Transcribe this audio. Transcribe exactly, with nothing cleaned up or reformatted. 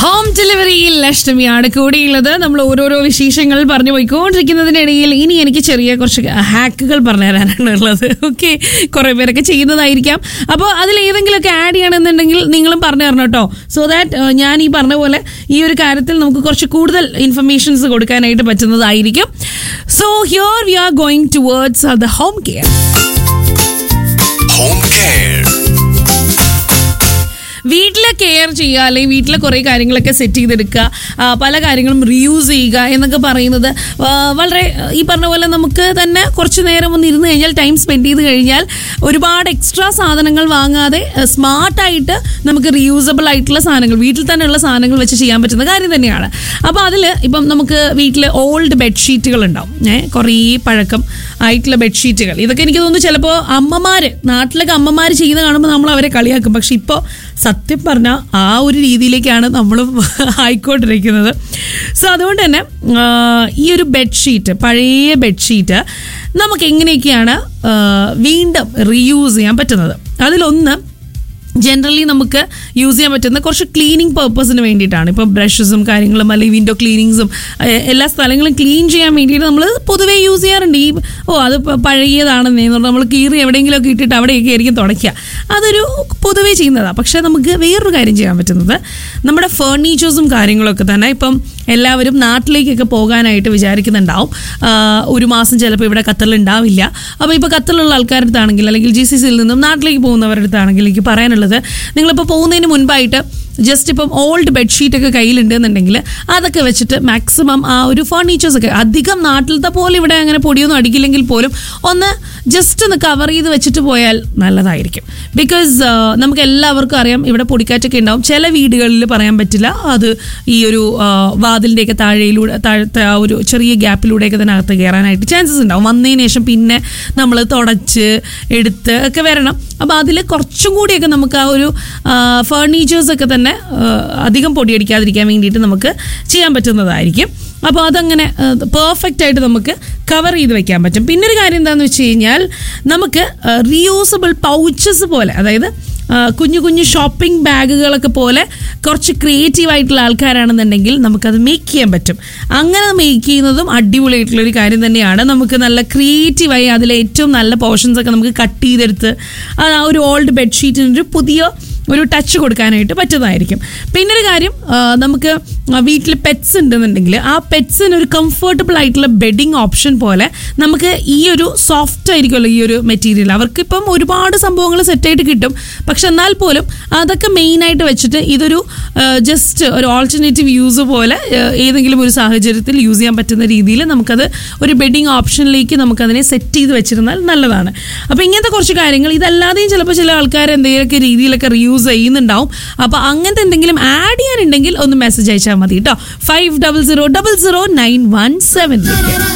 Home ഡെലിവറിയിൽ ലക്ഷ്മിയാണ് കൂടിയുള്ളത്. നമ്മൾ ഓരോരോ വിശേഷങ്ങൾ പറഞ്ഞു പോയിക്കൊണ്ടിരിക്കുന്നതിനിടയിൽ ഇനി എനിക്ക് ചെറിയ കുറച്ച് ഹാക്കുകൾ പറഞ്ഞു തരാനാണ് ഉള്ളത്. ഓക്കെ, കുറെ പേരൊക്കെ ചെയ്യുന്നതായിരിക്കാം. അപ്പോൾ അതിൽ ഏതെങ്കിലുമൊക്കെ ആഡ് ചെയ്യണമെന്നുണ്ടെങ്കിൽ നിങ്ങളും പറഞ്ഞു തരണം കേട്ടോ. സോ ദാറ്റ് ഞാൻ ഈ പറഞ്ഞ പോലെ ഈ ഒരു കാര്യത്തിൽ നമുക്ക് കുറച്ച് കൂടുതൽ ഇൻഫർമേഷൻസ് കൊടുക്കാനായിട്ട് പറ്റുന്നതായിരിക്കും. So here we are going towards the home care. Home care വീട്ടിലെ കെയർ ചെയ്യുക, അല്ലെങ്കിൽ വീട്ടിലെ കുറേ കാര്യങ്ങളൊക്കെ സെറ്റ് ചെയ്തെടുക്കുക, പല കാര്യങ്ങളും റീയൂസ് ചെയ്യുക എന്നൊക്കെ പറയുന്നത് വളരെ ഈ പറഞ്ഞ പോലെ നമുക്ക് തന്നെ കുറച്ച് നേരം ഒന്ന് ഇരുന്ന് കഴിഞ്ഞാൽ, ടൈം സ്പെൻഡ് ചെയ്ത് കഴിഞ്ഞാൽ ഒരുപാട് എക്സ്ട്രാ സാധനങ്ങൾ വാങ്ങാതെ സ്മാർട്ടായിട്ട് നമുക്ക് റീയൂസബിൾ ആയിട്ടുള്ള സാധനങ്ങൾ, വീട്ടിൽ തന്നെയുള്ള സാധനങ്ങൾ വെച്ച് ചെയ്യാൻ പറ്റുന്ന കാര്യം തന്നെയാണ്. അപ്പോൾ അതിൽ ഇപ്പം നമുക്ക് വീട്ടിൽ ഓൾഡ് ബെഡ്ഷീറ്റുകൾ ഉണ്ടാവും, ഏഹ് കുറേ പഴക്കം ആയിട്ടുള്ള ബെഡ്ഷീറ്റുകൾ. ഇതൊക്കെ എനിക്ക് തോന്നുന്നു ചിലപ്പോൾ അമ്മമാർ, നാട്ടിലൊക്കെ അമ്മമാർ ചെയ്യുന്ന കാണുമ്പോൾ നമ്മൾ അവരെ കളിയാക്കും. പക്ഷെ ഇപ്പോൾ സത്യം പറഞ്ഞാൽ ആ ഒരു രീതിയിലേക്കാണ് നമ്മൾ ആയിക്കൊണ്ടിരിക്കുന്നത്. സോ അതുകൊണ്ട് തന്നെ ഈ ഒരു ബെഡ്ഷീറ്റ്, പഴയ ബെഡ്ഷീറ്റ് നമുക്ക് എങ്ങനെയൊക്കെയാണ് വീണ്ടും റീയൂസ് ചെയ്യാൻ പറ്റുന്നത്? അതിലൊന്ന് ജനറലി നമുക്ക് യൂസ് ചെയ്യാൻ പറ്റുന്ന കുറച്ച് ക്ലീനിങ് പർപ്പസിന് വേണ്ടിയിട്ടാണ്. ഇപ്പോൾ ബ്രഷസും കാര്യങ്ങളും അല്ലെങ്കിൽ വിൻഡോ ക്ലീനിങ്സും എല്ലാ സ്ഥലങ്ങളും ക്ലീൻ ചെയ്യാൻ വേണ്ടിയിട്ട് നമ്മൾ പൊതുവേ യൂസ് ചെയ്യാറുണ്ട്. ഈ ഓ അത് പഴകിയതാണെന്നേ നമ്മൾ കീറി എവിടെയെങ്കിലുമൊക്കെ ഇട്ടിട്ട് അവിടെയൊക്കെ ആയിരിക്കും തുടയ്ക്കുക. അതൊരു പൊതുവേ ചെയ്യുന്നതാണ്. പക്ഷേ നമുക്ക് വേറൊരു കാര്യം ചെയ്യാൻ പറ്റുന്നത് നമ്മുടെ ഫർണിച്ചേഴ്സും കാര്യങ്ങളൊക്കെ തന്നെ. ഇപ്പം എല്ലാവരും നാട്ടിലേക്കൊക്കെ പോകാനായിട്ട് വിചാരിക്കുന്നുണ്ടാവും. ഒരു മാസം ചിലപ്പോൾ ഇവിടെ ഖത്തറിലുണ്ടാവില്ല. അപ്പോൾ ഇപ്പോൾ ഖത്തറിലുള്ള ആൾക്കാരുടെ അടുത്താണെങ്കിൽ, അല്ലെങ്കിൽ ജി സി സിയിൽ നിന്നും നാട്ടിലേക്ക് പോകുന്നവരുടെ അടുത്താണെങ്കിൽ എനിക്ക് പറയാനുള്ളത്, നിങ്ങളിപ്പോൾ പോകുന്നതിന് മുൻപായിട്ട് ജസ്റ്റ് ഇപ്പം ഓൾഡ് ബെഡ്ഷീറ്റൊക്കെ കയ്യിലുണ്ടെന്നുണ്ടെങ്കിൽ അതൊക്കെ വെച്ചിട്ട് മാക്സിമം ആ ഒരു ഫർണിച്ചേഴ്സൊക്കെ, അധികം നാട്ടിലത്തെ പോലെ ഇവിടെ അങ്ങനെ പൊടിയൊന്നും അടിക്കില്ലെങ്കിൽ പോലും ഒന്ന് ജസ്റ്റ് ഒന്ന് കവർ ചെയ്ത് വെച്ചിട്ട് പോയാൽ നല്ലതായിരിക്കും. ബിക്കോസ് നമുക്ക് എല്ലാവർക്കും അറിയാം ഇവിടെ പൊടിക്കാറ്റൊക്കെ ഉണ്ടാവും. ചില വീടുകളിൽ പറയാൻ പറ്റില്ല, അത് ഈ ഒരു വാതിലിൻ്റെയൊക്കെ താഴെയിലൂടെ, താഴത്തെ ആ ഒരു ചെറിയ ഗ്യാപ്പിലൂടെയൊക്കെ തന്നെ അകത്ത് കയറാനായിട്ട് ചാൻസസ് ഉണ്ടാവും. വന്നതിന് ശേഷം പിന്നെ നമ്മൾ തുടച്ച് എടുത്ത് ഒക്കെ വരണം. അപ്പോൾ അതിൽ കുറച്ചും കൂടിയൊക്കെ നമുക്ക് ആ ഒരു ഫർണിച്ചേഴ്സൊക്കെ തന്നെ അധികം പൊടിയടിക്കാതിരിക്കാൻ വേണ്ടിയിട്ട് നമുക്ക് ചെയ്യാൻ പറ്റുന്നതായിരിക്കും. അപ്പോൾ അതങ്ങനെ പെർഫെക്റ്റ് ആയിട്ട് നമുക്ക് കവർ ചെയ്ത് വെക്കാൻ പറ്റും. പിന്നെ ഒരു കാര്യം എന്താണെന്ന് വെച്ച് കഴിഞ്ഞാൽ, നമുക്ക് റീയൂസബിൾ പൗച്ചസ് പോലെ, അതായത് കുഞ്ഞു കുഞ്ഞു ഷോപ്പിംഗ് ബാഗുകളൊക്കെ പോലെ കുറച്ച് ക്രിയേറ്റീവ് ആയിട്ടുള്ള ആൾക്കാരാണെന്നുണ്ടെങ്കിൽ നമുക്കത് മേക്ക് ചെയ്യാൻ പറ്റും. അങ്ങനെ മേക്ക് ചെയ്യുന്നതും അടിപൊളിയായിട്ടുള്ളൊരു കാര്യം തന്നെയാണ്. നമുക്ക് നല്ല ക്രിയേറ്റീവായി അതിലെ ഏറ്റവും നല്ല പോർഷൻസൊക്കെ നമുക്ക് കട്ട് ചെയ്തെടുത്ത് ആ ഒരു ഓൾഡ് ബെഡ്ഷീറ്റിനൊരു പുതിയ ഒരു ടച്ച് കൊടുക്കാനായിട്ട് പറ്റുന്നതായിരിക്കും. പിന്നെ ഒരു കാര്യം, നമുക്ക് വീട്ടിൽ പെറ്റ്സ് ഉണ്ടെന്നുണ്ടെങ്കിൽ ആ പെറ്റ്സിന് ഒരു കംഫർട്ടബിൾ ആയിട്ടുള്ള ബെഡിങ് ഓപ്ഷൻ പോലെ നമുക്ക് ഈ ഒരു സോഫ്റ്റ് ആയിരിക്കുമല്ലോ ഈ ഒരു മെറ്റീരിയൽ. അവർക്കിപ്പം ഒരുപാട് സംഭവങ്ങൾ സെറ്റായിട്ട് കിട്ടും. പക്ഷെ എന്നാൽ പോലും അതൊക്കെ മെയിനായിട്ട് വെച്ചിട്ട് ഇതൊരു ജസ്റ്റ് ഒരു ഓൾട്ടർനേറ്റീവ് യൂസ് പോലെ ഏതെങ്കിലും ഒരു സാഹചര്യത്തിൽ യൂസ് ചെയ്യാൻ പറ്റുന്ന രീതിയിൽ നമുക്കത് ഒരു ബെഡിങ് ഓപ്ഷനിലേക്ക് നമുക്കതിനെ സെറ്റ് ചെയ്ത് വെച്ചിരുന്നാൽ നല്ലതാണ്. അപ്പോൾ ഇങ്ങനത്തെ കുറച്ച് കാര്യങ്ങൾ, ഇതല്ലാതെയും ചിലപ്പോൾ ചില ആൾക്കാർ എന്തെങ്കിലുമൊക്കെ രീതിയിലൊക്കെ യൂസ് ചെയ്യുന്നുണ്ടാവും. അപ്പോൾ അങ്ങനത്തെ എന്തെങ്കിലും ആഡ് ചെയ്യാനുണ്ടെങ്കിൽ ഒന്ന് മെസ്സേജ് അയച്ചാൽ മതി കേട്ടോ. Five double zero double zero nine one seven.